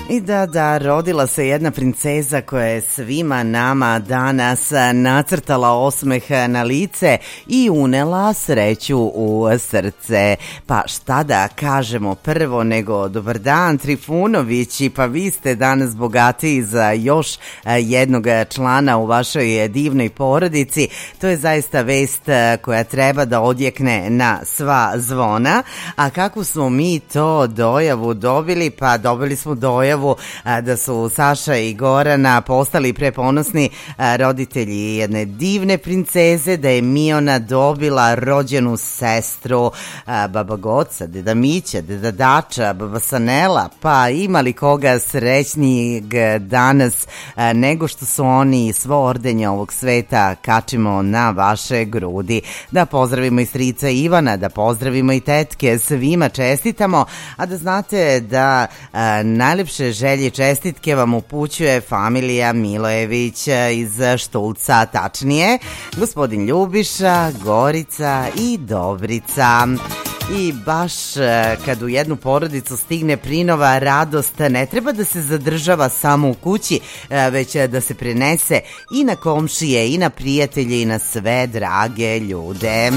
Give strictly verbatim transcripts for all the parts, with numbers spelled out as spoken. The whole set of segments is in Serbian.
I da, da, rodila se jedna princeza koja je svima nama danas nacrtala osmeh na lice i unela sreću u srce. Pa šta da kažemo prvo nego dobar dan Trifunovići, pa vi ste danas bogatiji za još jednog člana u vašoj divnoj porodici. To je zaista vest koja treba da odjekne na sva zvona. A kako smo mi to dojavu dobili? Pa dobili smo dojavu da su Saša i Gorana postali preponosni roditelji jedne divne princeze, da je Miona dobila rođenu sestru, baba Goca, deda Mića, deda Dača, baba Sanela, pa ima li koga srećnijeg danas nego što su oni svo ordenje ovog sveta kačimo na vaše grudi. Da pozdravimo i strica Ivana, da pozdravimo i tetke, svima čestitamo, a da znate da a, najlepše želje čestitke vam upućuje familija Milojević iz Štulca, tačnije gospodin Ljubiša, Gorica i Dobrica. I baš kad u jednu porodicu stigne prinova radost, ne treba da se zadržava samo u kući, već da se prenese i na komšije, i na prijatelje, i na sve drage ljude.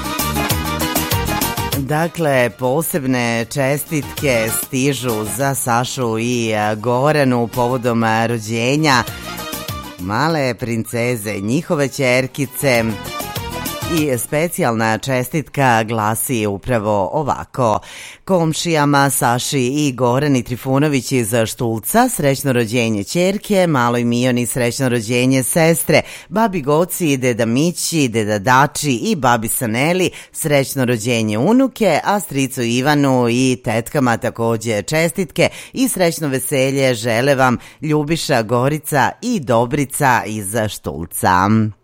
Dakle, posebne čestitke stižu za Sašu i Goranu povodom rođenja male princeze, njihove ćerkice. I specijalna čestitka glasi upravo ovako: komšijama Saši i Gorani Trifunović iz Štulca, srećno rođenje ćerke, maloj Mioni srećno rođenje sestre, babi Goci, deda Mići, deda Dači i babi Saneli srećno rođenje unuke, a stricu Ivanu i tetkama takođe čestitke i srećno veselje žele vam Ljubiša, Gorica i Dobrica iz Štulca.